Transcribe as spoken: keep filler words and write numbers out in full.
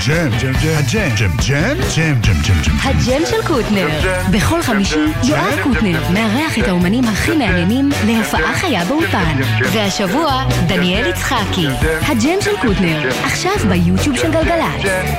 הג'ם, הג'ם, הג'ם, ג'ם, ג'ם, ג'ם, ג'ם. הג'ם של קוטנר. בכל חמישי יואב קוטנר מארח את האומנים הכי מעניינים להופעה חיה באולפן. והשבוע דניאל יצחקי. הג'ם של קוטנר, עכשיו ביוטיוב של גלגלצ.